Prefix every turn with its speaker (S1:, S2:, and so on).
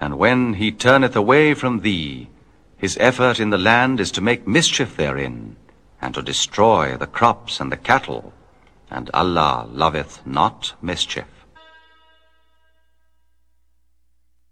S1: And when he turneth away from thee, his effort in the land is to make mischief therein, and to destroy the crops and the cattle, and Allah loveth not mischief.